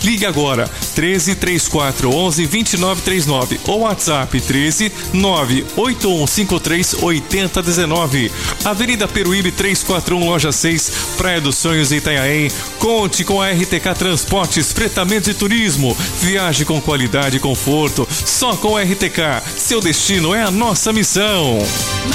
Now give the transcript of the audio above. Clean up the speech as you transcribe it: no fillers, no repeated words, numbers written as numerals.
Ligue agora, 13 3411 2939 ou WhatsApp 13 98153 8019. Avenida Peruíbe 341, Loja 6, Praia dos Sonhos, Itanhaém. Conte com a RTK Transportes, Fretamentos e Turismo. Viaje com qualidade e conforto. Só com a RTK. Seu destino é a nossa missão.